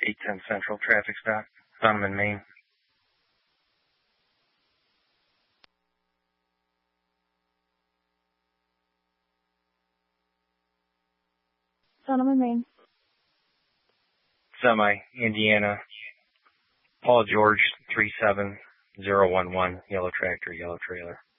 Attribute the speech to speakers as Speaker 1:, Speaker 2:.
Speaker 1: 810 Central traffic stop, Sonneman, Maine.
Speaker 2: Sonneman, Maine.
Speaker 1: Semi, Indiana. Paul George 37011, yellow tractor, yellow trailer.